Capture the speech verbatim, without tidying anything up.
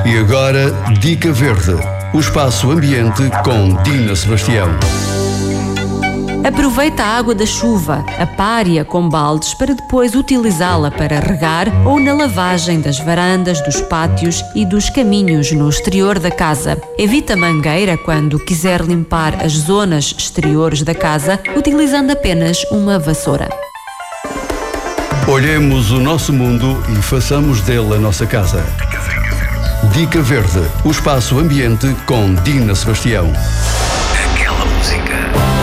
E agora, Dica Verde, o espaço ambiente com Dina Sebastião. Aproveita a água da chuva, apare-a com baldes para depois utilizá-la para regar ou na lavagem das varandas, dos pátios e dos caminhos no exterior da casa. Evite a mangueira quando quiser limpar as zonas exteriores da casa, utilizando apenas uma vassoura. Olhemos o nosso mundo e façamos dele a nossa casa. Dica Verde, o espaço ambiente com Dina Sebastião.